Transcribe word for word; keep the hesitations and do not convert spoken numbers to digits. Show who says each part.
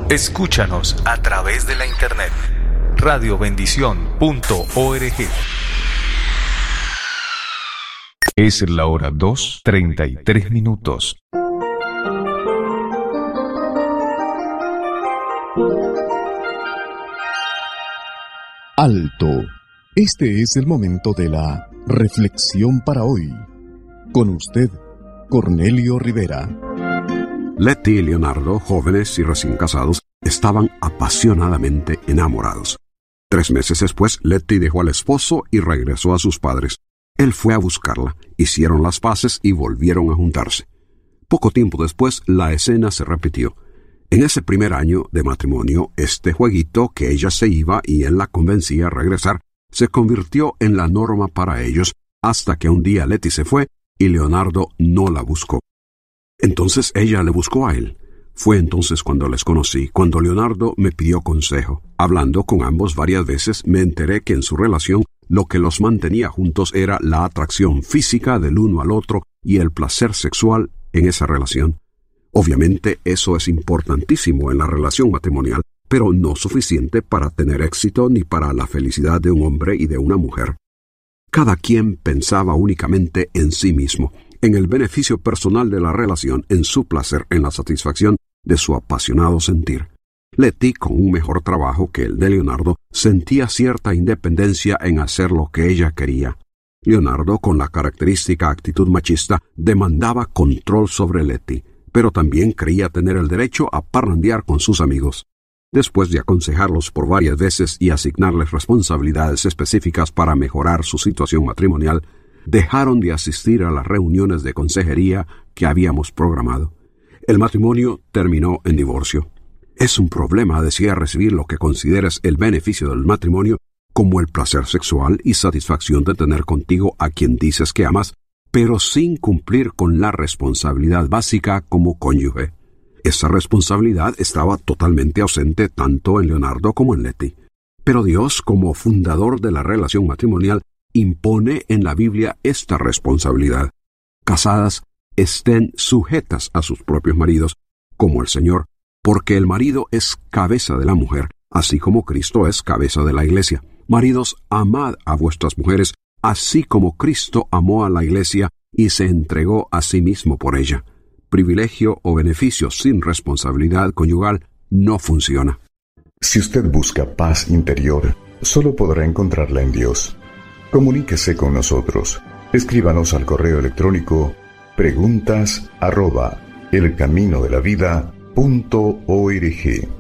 Speaker 1: Escúchanos a través de la internet. radio bendición punto org. Es la hora dos, treinta y tres minutos.
Speaker 2: Alto. Este es el momento de la reflexión para hoy. Con usted, Cornelio Rivera.
Speaker 3: Letty y Leonardo, jóvenes y recién casados, estaban apasionadamente enamorados. Tres meses después, Letty dejó al esposo y regresó a sus padres. Él fue a buscarla, hicieron las paces y volvieron a juntarse. Poco tiempo después, la escena se repitió. En ese primer año de matrimonio, este jueguito que ella se iba y él la convencía a regresar, se convirtió en la norma para ellos, hasta que un día Letty se fue y Leonardo no la buscó. Entonces ella le buscó a él. Fue entonces cuando les conocí, cuando Leonardo me pidió consejo. Hablando con ambos varias veces, me enteré que en su relación lo que los mantenía juntos era la atracción física del uno al otro y el placer sexual en esa relación. Obviamente eso es importantísimo en la relación matrimonial, pero no suficiente para tener éxito ni para la felicidad de un hombre y de una mujer. Cada quien pensaba únicamente en sí mismo, en el beneficio personal de la relación, en su placer, en la satisfacción de su apasionado sentir. Letty, con un mejor trabajo que el de Leonardo, sentía cierta independencia en hacer lo que ella quería. Leonardo, con la característica actitud machista, demandaba control sobre Letty, pero también creía tener el derecho a parrandear con sus amigos. Después de aconsejarlos por varias veces y asignarles responsabilidades específicas para mejorar su situación matrimonial, dejaron de asistir a las reuniones de consejería que habíamos programado. El matrimonio terminó en divorcio. Es un problema, decía, recibir lo que consideres el beneficio del matrimonio como el placer sexual y satisfacción de tener contigo a quien dices que amas, pero sin cumplir con la responsabilidad básica como cónyuge. Esa responsabilidad estaba totalmente ausente tanto en Leonardo como en Letty. Pero Dios, como fundador de la relación matrimonial, impone en la Biblia esta responsabilidad. Casadas, estén sujetas a sus propios maridos, como el Señor, porque el marido es cabeza de la mujer, así como Cristo es cabeza de la Iglesia. Maridos, amad a vuestras mujeres, así como Cristo amó a la Iglesia y se entregó a sí mismo por ella. Privilegio o beneficio sin responsabilidad conyugal no funciona.
Speaker 2: Si usted busca paz interior, solo podrá encontrarla en Dios. Comuníquese con nosotros. Escríbanos al correo electrónico preguntas arroba elcaminodelavida punto org.